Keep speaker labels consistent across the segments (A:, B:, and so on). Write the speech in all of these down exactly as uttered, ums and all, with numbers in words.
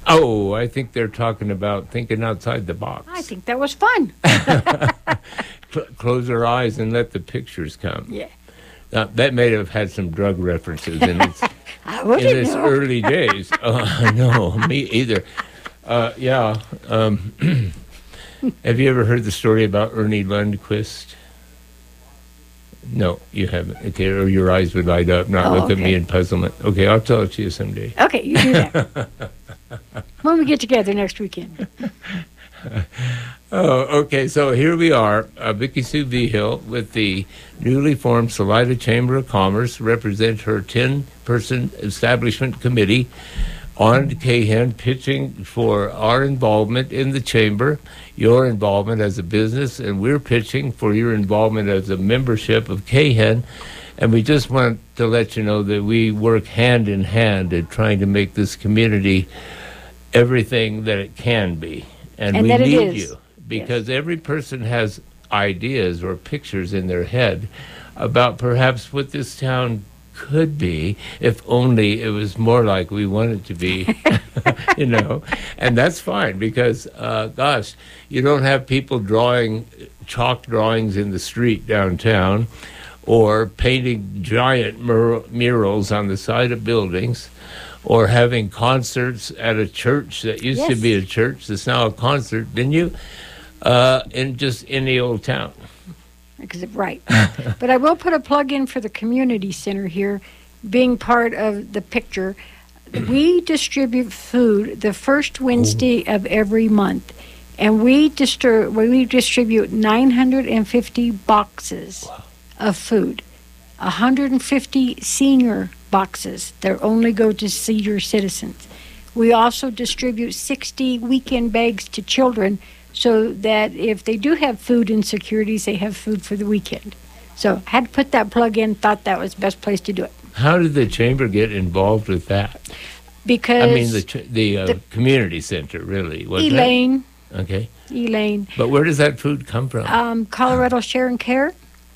A: Oh, I think they're talking about thinking outside the box.
B: I think that was fun.
A: Cl- close our eyes and let the pictures come.
B: Yeah.
A: Uh, that may have had some drug references in its,
B: I
A: in
B: wouldn't
A: its
B: know.
A: early days. Uh, no, me either. Uh, yeah. Um, have you ever heard the story about Ernie Lundquist? No, you haven't. Okay, or your eyes would light up, not
B: Oh,
A: look at
B: okay.
A: me in puzzlement. Okay, I'll tell it to you someday.
B: Okay, you do that. When we get together next weekend.
A: Oh, okay. So here we are, uh, Vicki Sue Vigil with the newly formed Salida Chamber of Commerce, represent her ten-person establishment committee on K H E N, pitching for our involvement in the chamber, your involvement as a business, and we're pitching for your involvement as a membership of K H E N. And we just want to let you know that we work hand in hand at trying to make this community everything that it can be. And,
B: And
A: we
B: that it
A: need
B: is.
A: you, because every person has ideas or pictures in their head about perhaps what this town could be if only it was more like we want it to be, you know. And that's fine, because, uh, gosh, you don't have people drawing chalk drawings in the street downtown or painting giant mur- murals on the side of buildings, or having concerts at a church that used
B: Yes.
A: to be a church that's now a concert, didn't you? Uh, in just any old town.
B: Because it, right. But I will put a plug in for the community center here, being part of the picture. We distribute food the first Wednesday of every month, and we distri- we distribute nine hundred fifty boxes
A: Wow.
B: of food, one hundred fifty senior boxes that only go to senior citizens. We also distribute sixty weekend bags to children, so that if they do have food insecurities, they have food for the weekend. So had to put that plug in, thought that was the best place to do it.
A: How did the chamber get involved with that?
B: Because
A: I mean, the ch- the, uh,
B: the-
A: community center, really. wasn't it?
B: Elaine,
A: Okay.
B: Elaine,
A: But where does that food come from?
B: um, Colorado Share and Care,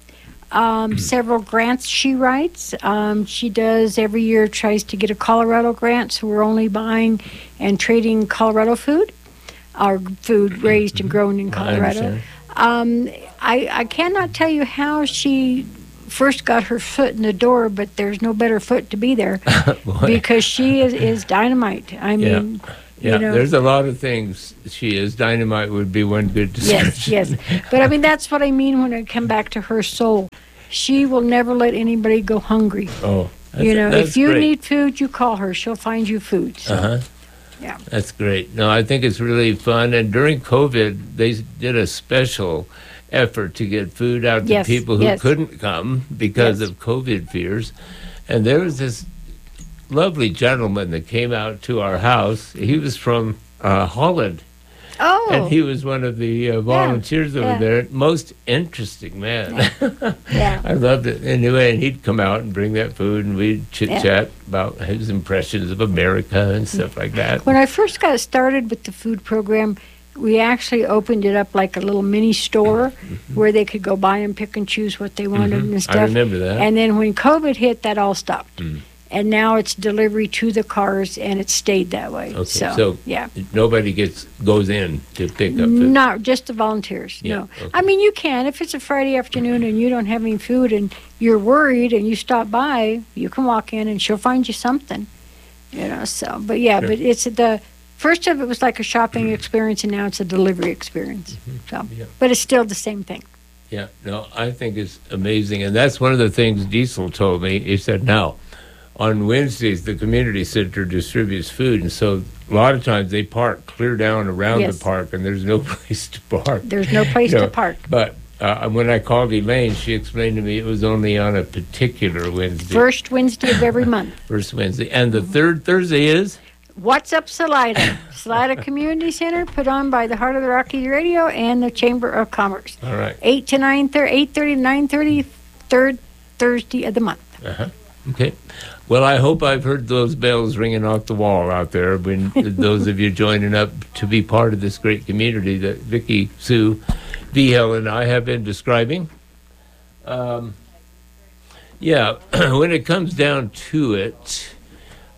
B: um, several grants she writes. Um, she does every year, tries to get a Colorado grant, so we're only buying and trading Colorado food, our food raised and grown in
A: I
B: Colorado.
A: understand.
B: Um, I, I cannot tell you how she first got her foot in the door, but there's no better foot to be there
A: Boy.
B: because she is, is dynamite. I
A: Yeah.
B: mean,
A: Yeah,
B: you know.
A: there's a lot of things she is. Dynamite would be one good
B: Yes,
A: description.
B: yes. But I mean, that's what I mean when I come back to her soul. She will never let anybody go hungry.
A: Oh, that's,
B: you know,
A: that's
B: if you
A: great.
B: need food, you call her. She'll find you food. So,
A: Uh-huh.
B: yeah.
A: That's great. No, I think it's really fun. And during COVID, they did a special effort to get food out to
B: Yes,
A: people who
B: yes.
A: couldn't come because
B: Yes.
A: of COVID fears. And there was this lovely gentleman that came out to our house. He was from uh, Holland,
B: Oh,
A: and he was one of the uh, volunteers over
B: yeah.
A: there. Most interesting man.
B: yeah.
A: I loved it. Anyway, and he'd come out and bring that food, and we'd chit-chat about his impressions of America and stuff like that.
B: When I first got started with the food program, we actually opened it up like a little mini store where they could go buy and pick and choose what they wanted
A: Mhm.
B: and stuff.
A: I remember that.
B: And then when COVID hit, that all stopped.
A: Mm.
B: And now it's delivery to the cars, and it stayed that way.
A: Okay,
B: so,
A: so
B: yeah.
A: Nobody gets goes in to pick up food.
B: Not just the volunteers.
A: Yeah,
B: no.
A: okay.
B: I mean, you can. If it's a Friday afternoon and you don't have any food and you're worried and you stop by, you can walk in and she'll find you something. You know, so, but yeah,
A: Sure.
B: but it's the first of it was like a shopping experience, and now it's a delivery experience. So,
A: Yeah.
B: but it's still the same thing.
A: Yeah, no, I think it's amazing. And that's one of the things Diesel told me. He said, now, on Wednesdays, the community center distributes food. And so a lot of times they park clear down around
B: Yes.
A: the park, and there's no place to park.
B: There's no place
A: You
B: to
A: know,
B: park.
A: But uh, when I called Elaine, she explained to me it was only on a particular Wednesday.
B: First Wednesday of every month.
A: First Wednesday. And the third Thursday is?
B: What's Up Salida? Salida Community Center, put on by the Heart of the Rockies Radio and the Chamber of Commerce.
A: All right.
B: eight to nine thirty, eight thirty to nine thirty, third Thursday of the month.
A: Uh-huh. Okay. Well, I hope I've heard those bells ringing off the wall out there when those of you joining up to be part of this great community that Vicki Sue Vigil and I have been describing. Um, yeah, when it comes down to it,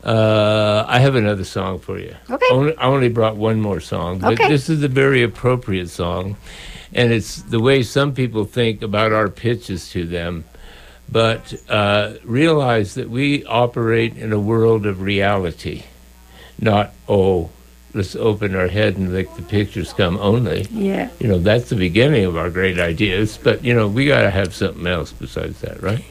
A: Uh, I have another song for you.
B: Okay.
A: Only, I only brought one more song, but
B: Okay.
A: this is a very appropriate song, and it's the way some people think about our pitches to them. But uh, realize that we operate in a world of reality, not, oh, let's open our head and let the pictures come only.
B: Yeah.
A: You know, that's the beginning of our great ideas, but, you know, we got to have something else besides that, right?